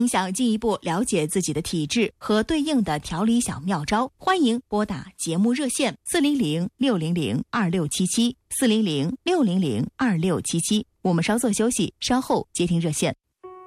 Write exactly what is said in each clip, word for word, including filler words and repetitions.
您想进一步了解自己的体质和对应的调理小妙招，欢迎拨打节目热线四零零六零零二六七七四零零六零零二六七七。我们稍作休息，稍后接听热线。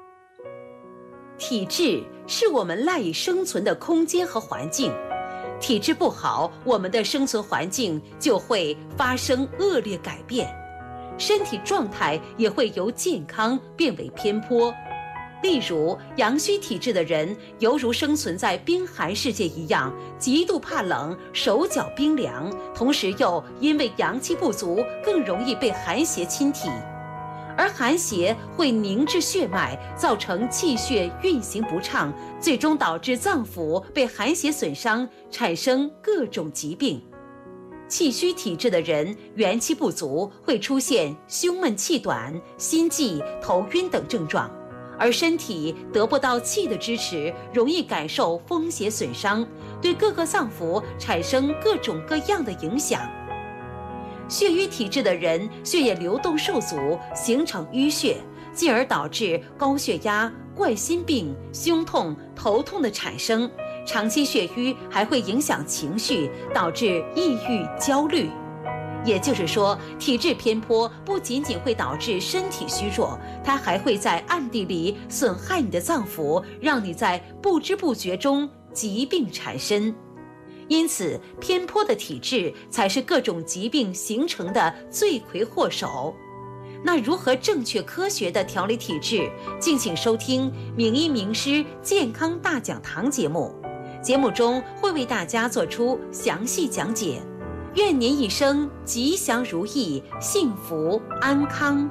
体质是我们赖以生存的空间和环境，体质不好，我们的生存环境就会发生恶劣改变，身体状态也会由健康变为偏颇。例如，阳虚体质的人犹如生存在冰寒世界一样，极度怕冷，手脚冰凉，同时又因为阳气不足，更容易被寒邪侵体。而寒邪会凝滞血脉，造成气血运行不畅，最终导致脏腑被寒邪损伤，产生各种疾病。气虚体质的人元气不足，会出现胸闷气短、心悸、头晕等症状，而身体得不到气的支持，容易感受风邪损伤，对各个脏腑产生各种各样的影响。血瘀体质的人血液流动受阻，形成淤血，进而导致高血压、冠心病、胸痛、头痛的产生。长期血瘀还会影响情绪，导致抑郁、焦虑。也就是说，体质偏颇不仅仅会导致身体虚弱，它还会在暗地里损害你的脏腑，让你在不知不觉中疾病缠身。因此，偏颇的体质才是各种疾病形成的罪魁祸首。那如何正确科学地调理体质？敬请收听名医名师健康大讲堂节目，节目中会为大家做出详细讲解。愿您一生吉祥如意，幸福安康。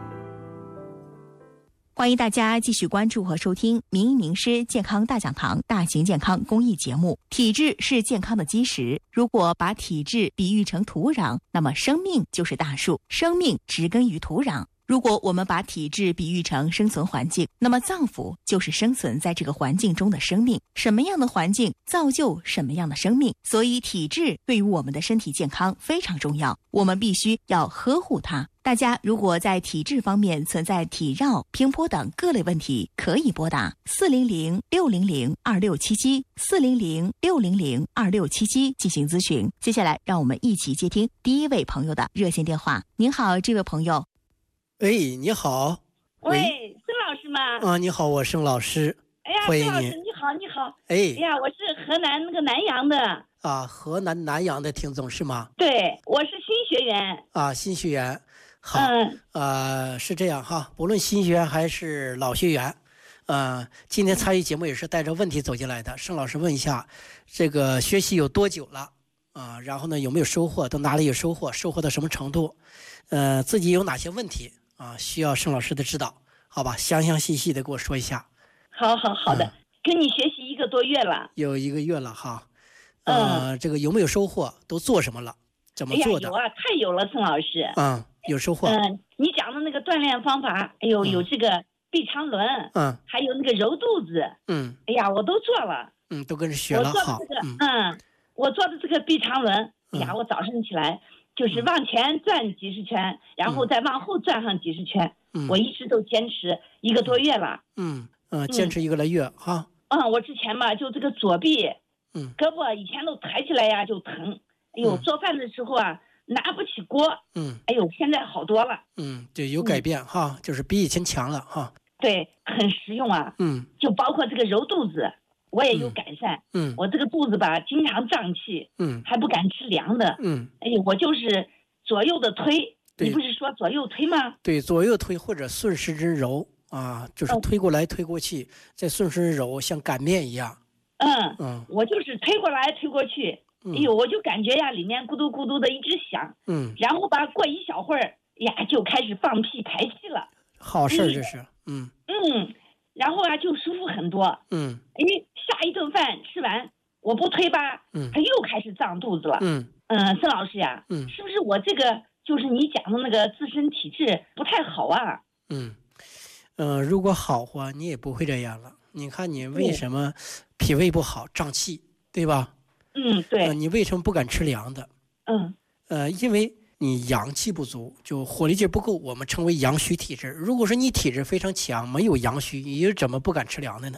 欢迎大家继续关注和收听名医名师健康大讲堂大型健康公益节目。体质是健康的基石，如果把体质比喻成土壤，那么生命就是大树，生命植根于土壤。如果我们把体质比喻成生存环境，那么脏腑就是生存在这个环境中的生命。什么样的环境造就什么样的生命，所以体质对于我们的身体健康非常重要，我们必须要呵护它。大家如果在体质方面存在体绕、偏颇等各类问题，可以拨打四零零六零零二六七七四零零六零零二六七七进行咨询。接下来让我们一起接听第一位朋友的热线电话。您好，这位朋友。 哎，你好。 喂，孙老师吗？ 啊，你好，我盛老师。 哎呀， 欢迎你。 孙老师，你好，你好。 哎， 哎呀，我是河南那个南阳的。 啊，河南南阳的听众是吗？ 对，我是新学员。 啊，新学员。好， 嗯， 呃，是这样哈，不论新学员还是老学员，呃，今天参与节目也是带着问题走进来的。盛老师问一下，这个学习有多久了啊？然后呢，有没有收获？到哪里有收获？收获到什么程度？呃，自己有哪些问题啊？需要盛老师的指导，好吧？详详细细的给我说一下。 好好好的，嗯、跟你学习一个多月了， 有一个月了哈。呃，嗯、这个有没有收获？都做什么了？怎么做的？ 哎呀，有啊，太有了，盛老师。 嗯。有收获。 嗯，你讲的那个锻炼方法，哎呦，嗯、有这个臂长轮， 嗯， 还有那个揉肚子， 嗯， 哎呀，我都做了， 嗯，都跟着学了。 我做的这个，嗯，嗯我做的这个臂长轮，哎呀， 嗯、 我早上起来就是往前转几十圈，嗯、然后再往后转上几十圈，嗯，我一直都坚持一个多月了。 嗯嗯，坚持一个来月哈。 嗯，我之前嘛，就这个左臂， 嗯， 胳膊以前都抬起来呀就疼，哎呦，做饭的时候啊。拿不起锅， 嗯， 哎呦，现在好多了， 嗯，对，有改变、嗯、哈，就是比以前强了哈， 对，很实用啊， 嗯， 就包括这个揉肚子，我也有改善， 嗯， 我这个肚子吧，经常胀气， 嗯， 还不敢吃凉的， 嗯， 哎呦，我就是左右的推，你不是说左右推吗？ 对，左右推或者顺时针揉啊，就是推过来推过去，再顺时针揉，像擀面一样， 嗯嗯，我就是推过来推过去。哎呦，我就感觉呀，里面咕嘟咕嘟的一直响， 嗯， 然后吧，过一小会儿呀，就开始放屁排气了， 好事这是，嗯嗯，然后啊，就舒服很多， 嗯， 因为下一顿饭吃完，我不推吧， 嗯， 他又开始胀肚子了， 嗯嗯，孙老师呀， 嗯， 是不是我这个就是你讲的那个自身体质不太好啊？ 嗯，呃，如果好话，你也不会这样了。你看你为什么脾胃不好、胀气，对吧？ 嗯，对、 呃。你为什么不敢吃凉的？ 嗯， 呃，因为你阳气不足，就火力劲不够，我们称为阳虚体质。如果说你体质非常强，没有阳虚，你怎么不敢吃凉的呢？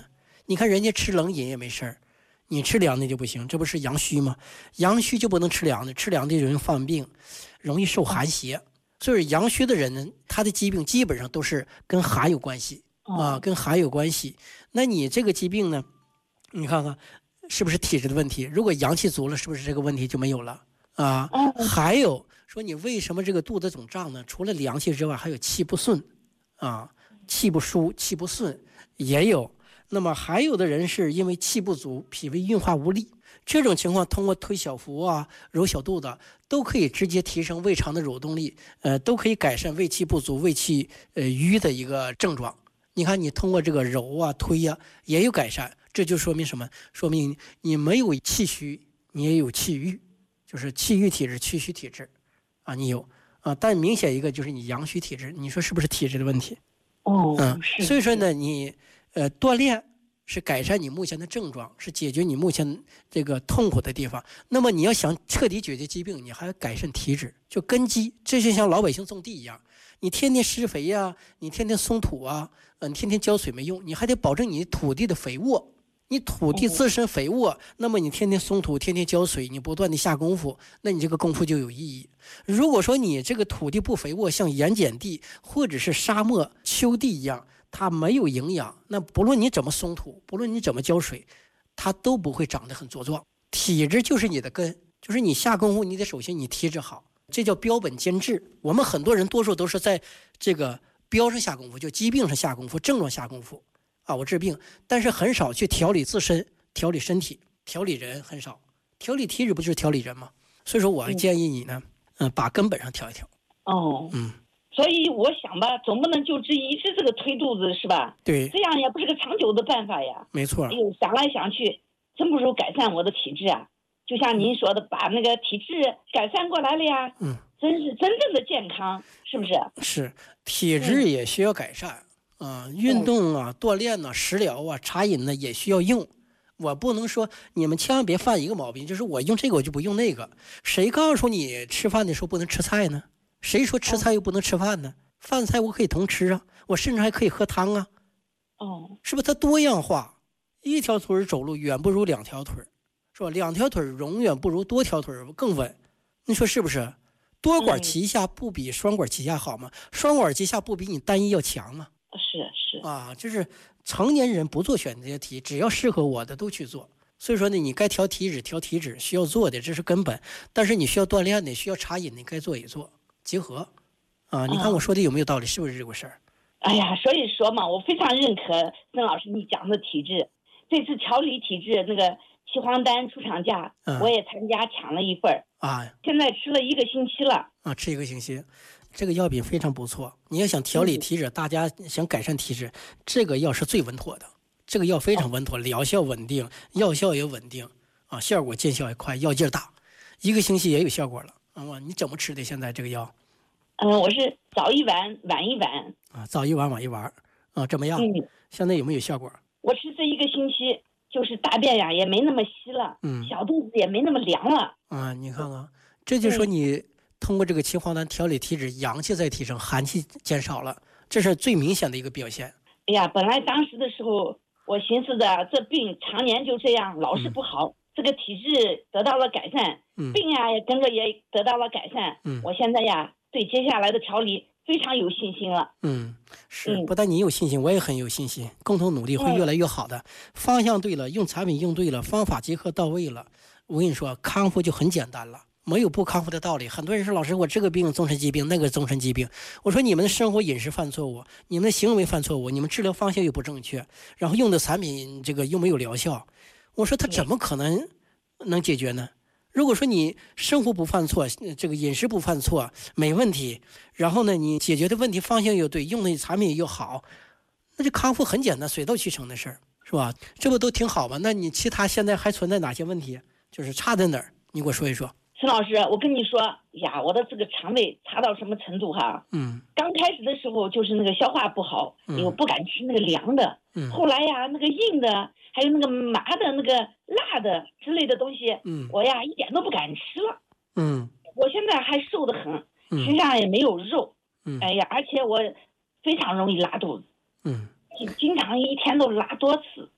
你看人家吃冷饮也没事儿，你吃凉的就不行，这不是阳虚吗？阳虚就不能吃凉的，吃凉的容易犯病，容易受寒邪。所以阳虚的人呢，他的疾病基本上都是跟寒有关系啊，跟寒有关系。那你这个疾病呢，你看看是不是体质的问题？如果阳气足了，是不是这个问题就没有了啊？还有说你为什么这个肚子总胀呢？除了凉气之外，还有气不顺啊，气不舒、气不顺也有。那么还有的人是因为气不足，脾胃运化无力，这种情况通过推小腹啊、揉小肚子，都可以直接提升胃肠的蠕动力，呃，都可以改善胃气不足、胃气呃瘀的一个症状。你看，你通过这个揉啊、推啊，也有改善，这就说明什么？说明你没有气虚，你也有气郁，就是气郁体质、气虚体质啊，你有啊，但明显一个就是你阳虚体质，你说是不是体质的问题？ 哦， 嗯， 是。 所以说呢，你。呃，锻炼是改善你目前的症状，是解决你目前这个痛苦的地方。那么你要想彻底解决疾病，你还要改善体质，就根基。这就像老百姓种地一样，你天天施肥呀、啊，你天天松土啊，呃，你天天浇水没用，你还得保证你土地的肥沃。你土地自身肥沃，那么你天天松土，天天浇水，你不断的下功夫，那你这个功夫就有意义。如果说你这个土地不肥沃，像盐碱地或者是沙漠丘地一样，它没有营养，那不论你怎么松土，不论你怎么浇水，它都不会长得很茁壮。体质就是你的根，就是你下功夫，你得首先你体质好，这叫标本兼治。我们很多人多数都是在这个标上下功夫，就疾病上下功夫，症状下功夫啊，我治病，但是很少去调理自身，调理身体，调理人很少。调理体质不就是调理人吗？所以说我建议你呢，嗯、呃，把根本上调一调。 哦， 嗯。 所以我想吧，总不能就这一直这个推肚子是吧？ 对， 这样也不是个长久的办法呀。 没错。 哎呦，想来想去，真不如改善我的体质啊！就像您说的，把那个体质改善过来了呀。嗯，真是真正的健康，是不是？ 是，体质也需要改善啊、嗯，运动啊、锻炼呐、啊、食疗啊、茶饮呢也需要用。我不能说你们千万别犯一个毛病，就是我用这个我就不用那个。谁告诉你吃饭的时候不能吃菜呢？谁说吃菜又不能吃饭呢？饭菜我可以同吃啊，我甚至还可以喝汤啊。 哦， 是不是？它多样化，一条腿走路远不如两条腿，是吧？两条腿永远不如多条腿更稳。你说是不是？多管齐下不比双管齐下好吗？双管齐下不比你单一要强吗？ 是是啊，就是成年人不做选择题，只要适合我的都去做。所以说呢，你该调体质调体质需要做的，这是根本。但是你需要锻炼的，需要茶饮的，该做也做。结合，啊，你看我说的有没有道理？是不是这个事儿？ 哎呀，所以说嘛，我非常认可曾老师你讲的体质。这次调理体质那个七黄丹出厂价，嗯、我也参加抢了一份儿啊， 现在吃了一个星期了啊，吃一个星期，这个药品非常不错。你要想调理体质，嗯、大家想改善体质，这个药是最稳妥的。这个药非常稳妥，疗效稳定，药效也稳定啊，效果见效也快，药劲大，一个星期也有效果了。啊，你怎么吃的？现在这个药？ 嗯，我是早一碗，晚一碗。 啊，早一碗，晚一碗。啊，怎么样？嗯，现在有没有效果？ 我吃这一个星期，就是大便呀也没那么稀了，嗯，小肚子也没那么凉了。 啊，你看看，这就说你通过这个秦黄丹调理体质，阳气在提升，寒气减少了，这是最明显的一个表现。 哎呀，本来当时的时候，我寻思的这病常年就这样，老是不好。嗯，这个体质得到了改善，嗯、病呀也跟着也得到了改善。嗯，我现在呀对接下来的调理非常有信心了。 嗯，是，不但你有信心，我也很有信心，共同努力会越来越好的。嗯、方向对了，用产品用对了，方法结合到位了，我跟你说，康复就很简单了，没有不康复的道理。很多人说，老师，我这个病终身疾病，那个终身疾病。我说，你们的生活饮食犯错误，你们的行为犯错误，你们治疗方向又不正确，然后用的产品这个又没有疗效。我说他怎么可能能解决呢？如果说你生活不犯错，这个饮食不犯错没问题，然后呢你解决的问题方向又对，用的产品又好，那就康复很简单，水到渠成的事儿，是吧？这不都挺好吗？那你其他现在还存在哪些问题？就是差在哪儿？你给我说一说。 陈老师，我跟你说呀，我的这个肠胃差到什么程度哈？嗯，刚开始的时候就是那个消化不好，嗯、我不敢吃那个凉的。嗯，后来呀，那个硬的，还有那个麻的、那个辣的之类的东西，嗯，我呀一点都不敢吃了。嗯，我现在还瘦得很，身上也没有肉。嗯，哎呀，而且我非常容易拉肚子。嗯，经常一天都拉多次。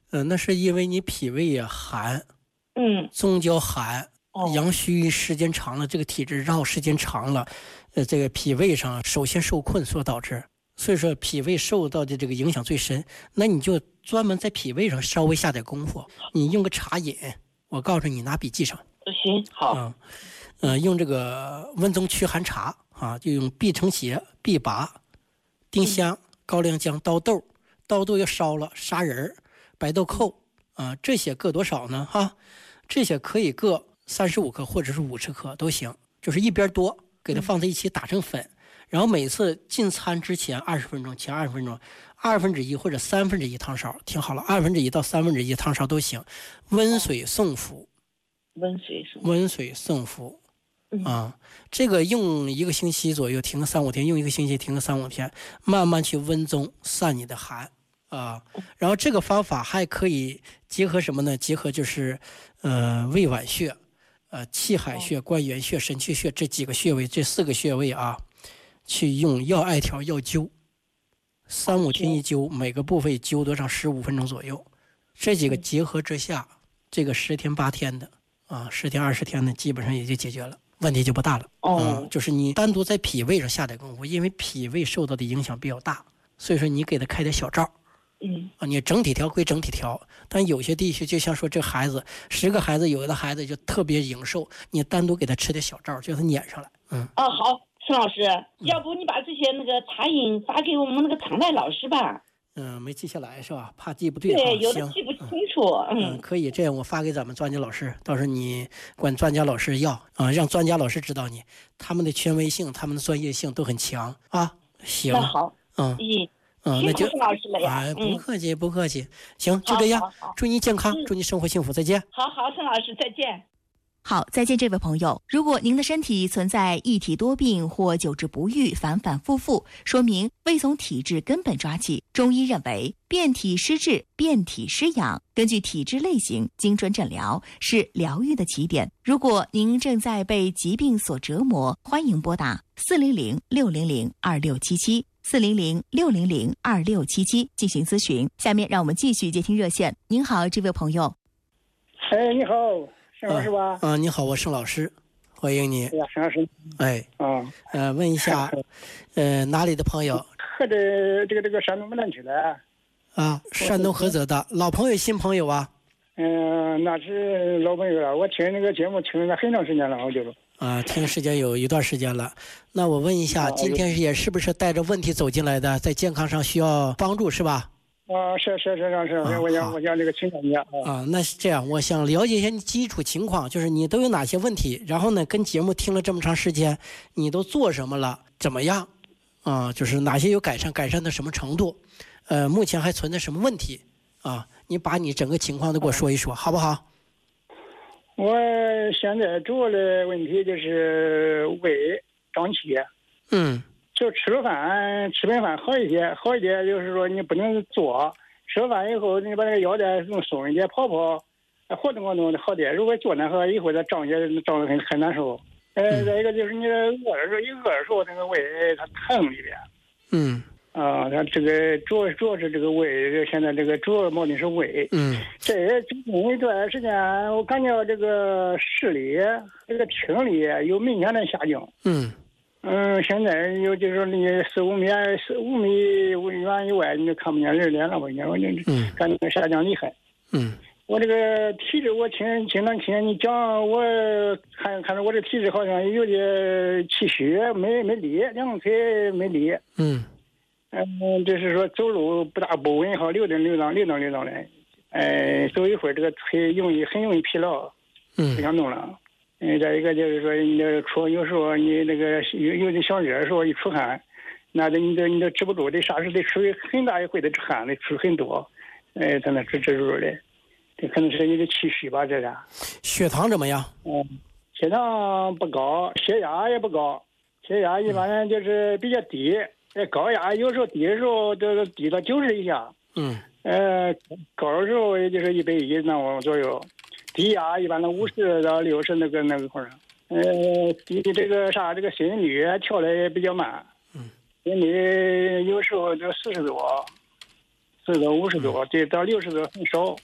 呃，那是因为你脾胃也寒， 嗯， 中焦寒， 哦、 阳虚时间长了，这个体质绕时间长了，呃，这个脾胃上首先受困所导致，所以说脾胃受到的这个影响最深。那你就专门在脾胃上稍微下点功夫，你用个茶饮，我告诉你，拿笔记上。 行，好。 嗯，呃，用这个温中驱寒茶啊，就用碧城血、碧拔、丁香、高粱姜、刀豆，刀豆要烧了，砂仁、白豆蔻啊，这些各多少呢？哈，这些可以各三十五克或者是五十克都行，就是一边多，给它放在一起打成粉，然后每次进餐之前二十分钟，前二十分钟，二分之一或者三分之一汤勺，听好了，二分之一到三分之一汤勺都行，温水送服。 温水送温水送服。啊，这个用一个星期左右，停个三五天；用一个星期，停个三五天，慢慢去温中散你的寒啊。然后这个方法还可以结合什么呢？结合就是呃胃脘穴、呃气海穴、关元穴、神阙穴这几个穴位，这四个穴位啊，去用药艾条药灸，三五天一灸，每个部位灸多长十五分钟左右。这几个结合之下，这个十天八天的啊，十天二十天的，基本上也就解决了。问题就不大了。 哦、 嗯，就是你单独在脾胃上下点功夫，因为脾胃受到的影响比较大，所以说你给他开点小灶。 嗯啊，你整体调归整体调，但有些地区就像说这孩子十个孩子，有的孩子就特别营瘦，你单独给他吃点小灶，叫他撵上来。嗯。 哦，好，孙老师，要不你把这些那个茶饮发给我们那个常代老师吧。 嗯，没记下来是吧？怕记不对。 对，有的记不清楚。 嗯, 嗯，可以这样，我发给咱们专家老师，到时候你管专家老师要啊，让专家老师知道你，他们的权威性、他们的专业性都很强啊。行。 那好。 嗯嗯，那就老师了呀。 哎，不客气，不客气。行，就这样。祝你健康，祝你生活幸福，再见。 好好，孙老师，再见。 好，再见，这位朋友。如果您的身体存在一体多病或久治不愈、反反复复，说明未从体质根本抓起。中医认为，变体施治、变体施养，根据体质类型精准诊疗是疗愈的起点。如果您正在被疾病所折磨，欢迎拨打四零零六零零二六七七四零零六零零二六七七进行咨询。下面让我们继续接听热线。您好，这位朋友。 哎，你好。盛老师吧？ 啊，啊你好，我盛老师，欢迎你。 哎呀，盛老师。 哎， 啊， 呃，问一下，呃，哪里的朋友？ 和这这个这个山东牡丹区的。 啊，山东菏泽的，老朋友新朋友啊？ 嗯、呃，那是老朋友了，我听那个节目听了很长时间了，我觉得。 啊，听时间有一段时间了。那我问一下，啊、今天也是不是带着问题走进来的，在健康上需要帮助是吧？ 啊，是是是是是，啊、我想我想这个请教你啊。 啊，那是这样，我想了解一下你基础情况，就是你都有哪些问题，然后呢，跟节目听了这么长时间，你都做什么了，怎么样？啊，就是哪些有改善，改善到什么程度？呃，目前还存在什么问题？啊，你把你整个情况都给我说一说，好不好？ 我现在主要的问题就是胃胀气。 嗯。 就吃了饭，吃顿饭好一些，好一点就是说你不能坐，吃了饭以后你把那个腰带弄松一点，跑跑，活动活动的好点。如果坐那和以后再胀些，胀得很很难受。呃，再一个就是你饿的时候，一饿的时候那个胃它疼里边。 嗯。 啊，它这个主要主要是这个胃，现在这个主要毛病是胃。 嗯。 这最近一段时间，我感觉这个视力、这个听力有明显的下降。 嗯。 嗯，现在有就是说你四五米、四五米远以外，你就看不见人脸了吧？你我就感觉下降厉害。 嗯， 我这个体质，我听经常听你讲，我看看着我这体质好像有点气虚，没没力，两腿没力。 嗯， 嗯，就是说走路不大不稳，好溜达溜达溜达溜达的，哎，走一会儿这个腿容易很容易疲劳， 嗯， 不想动了。嗯，再一个就是说，你这出有时候你那个有有点小热的时候一出汗，那得你得你得止不住，得啥时得出很大一回的汗，得出很多，哎，才能止止住的。这可能是你的气虚吧，这是。 血糖怎么样？ 嗯，血糖不高，血压也不高，血压一般就是比较低，呃，高压有时候低的时候都低到九十以下。 嗯。 呃，高的时候也就是一百一那往左右。低压一般的五十到六十那个那个块儿，呃，低这个啥这个心率跳的也比较慢， 嗯， 心率有时候就四十多，四十多五十多，这到六十多很少。